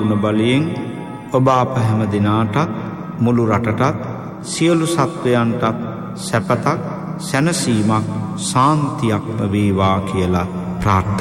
ගුණ බලයෙන් ඔබ අප හැම දිනාටත් මුළු රටටත් සියලු සත්වයන්ටත් සැපතක් සැනසීමක් සාන්තියක්ම වේවා කියලා ප්‍රාර්ථනා